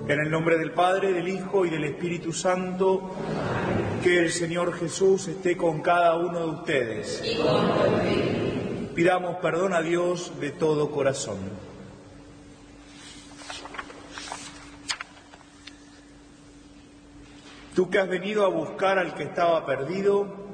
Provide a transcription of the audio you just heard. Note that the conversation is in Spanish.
En el nombre del Padre, del Hijo y del Espíritu Santo, que el Señor Jesús esté con cada uno de ustedes. Y con tu espíritu. Pidamos perdón a Dios de todo corazón. Tú que has venido a buscar al que estaba perdido,